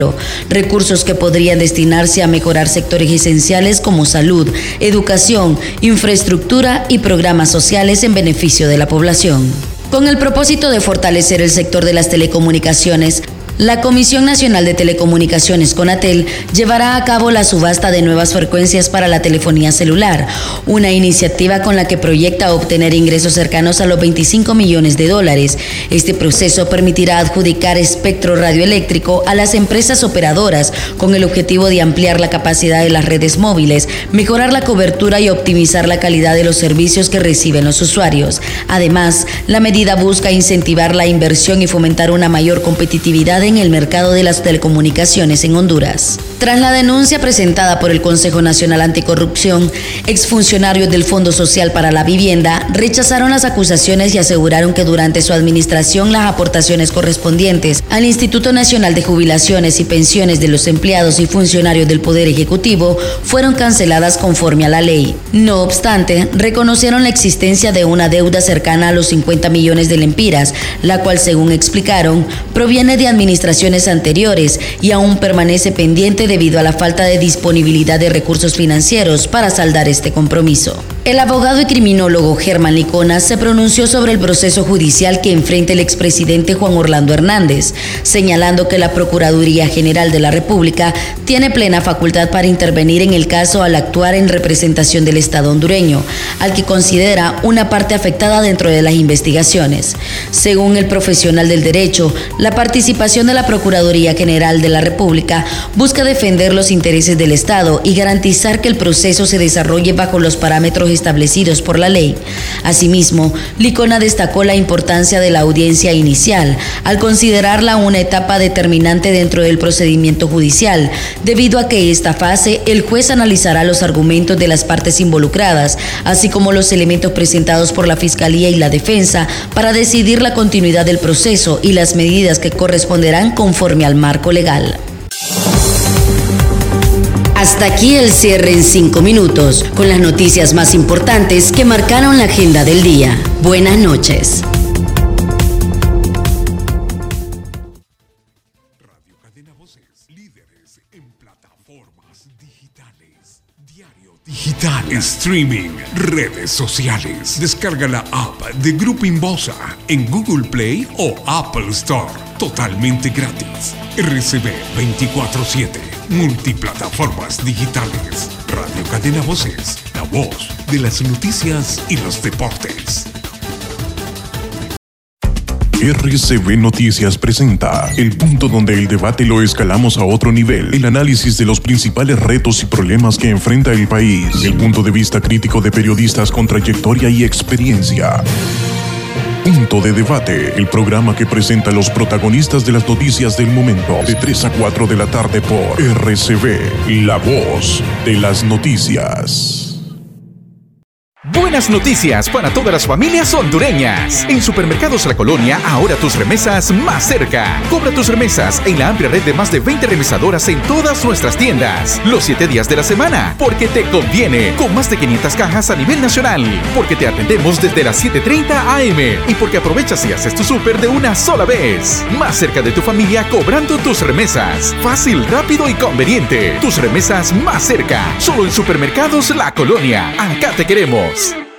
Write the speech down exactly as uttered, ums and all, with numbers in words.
recursos que podrían destinarse a mejorar sectores esenciales como salud, educación, infraestructura y programas sociales en beneficio de la población. Con el propósito de fortalecer el sector de las telecomunicaciones, la Comisión Nacional de Telecomunicaciones, CONATEL, llevará a cabo la subasta de nuevas frecuencias para la telefonía celular, una iniciativa con la que proyecta obtener ingresos cercanos a los veinticinco millones de dólares. Este proceso permitirá adjudicar espectro radioeléctrico a las empresas operadoras con el objetivo de ampliar la capacidad de las redes móviles, mejorar la cobertura y optimizar la calidad de los servicios que reciben los usuarios. Además, la medida busca incentivar la inversión y fomentar una mayor competitividad en el mercado de las telecomunicaciones en Honduras. Tras la denuncia presentada por el Consejo Nacional Anticorrupción, exfuncionarios del Fondo Social para la Vivienda rechazaron las acusaciones y aseguraron que durante su administración las aportaciones correspondientes al Instituto Nacional de Jubilaciones y Pensiones de los empleados y funcionarios del Poder Ejecutivo fueron canceladas conforme a la ley. No obstante, reconocieron la existencia de una deuda cercana a los cincuenta millones de lempiras, la cual, según explicaron, proviene de administraciones anteriores y aún permanece pendiente debido a la falta de disponibilidad de recursos financieros para saldar este compromiso. El abogado y criminólogo Germán Licona se pronunció sobre el proceso judicial que enfrenta el expresidente Juan Orlando Hernández, señalando que la Procuraduría General de la República tiene plena facultad para intervenir en el caso al actuar en representación del Estado hondureño, al que considera una parte afectada dentro de las investigaciones. Según el profesional del derecho, la participación de la Procuraduría General de la República busca defender los intereses del Estado y garantizar que el proceso se desarrolle bajo los parámetros establecidos por la ley. Asimismo, Licona destacó la importancia de la audiencia inicial, al considerarla una etapa determinante dentro del procedimiento judicial, debido a que esta fase el juez analizará los argumentos de las partes involucradas, así como los elementos presentados por la Fiscalía y la Defensa, para decidir la continuidad del proceso y las medidas que corresponderán conforme al marco legal. Hasta aquí el cierre en cinco minutos, con las noticias más importantes que marcaron la agenda del día. Buenas noches. Radio Cadena Voces, líderes en plataformas digitales. Diario digital, streaming, redes sociales. Descarga la app de Grupo Inbosa en Google Play o Apple Store. Totalmente gratis. R C B veinticuatro siete. Multiplataformas digitales. Radio Cadena Voces, la voz de las noticias y los deportes. R C B Noticias presenta el punto donde el debate lo escalamos a otro nivel, el análisis de los principales retos y problemas que enfrenta el país, el punto de vista crítico de periodistas con trayectoria y experiencia. Punto de Debate, el programa que presenta a los protagonistas de las noticias del momento, de tres a cuatro de la tarde por R C B, la voz de las noticias. Buenas noticias para todas las familias hondureñas. En Supermercados La Colonia, ahora tus remesas más cerca. Cobra tus remesas en la amplia red de más de veinte remesadoras en todas nuestras tiendas. Los siete días de la semana, porque te conviene. Con más de quinientas cajas a nivel nacional. Porque te atendemos desde las siete treinta a eme. Y porque aprovechas y haces tu súper de una sola vez. Más cerca de tu familia cobrando tus remesas. Fácil, rápido y conveniente. Tus remesas más cerca. Solo en Supermercados La Colonia. Acá te queremos.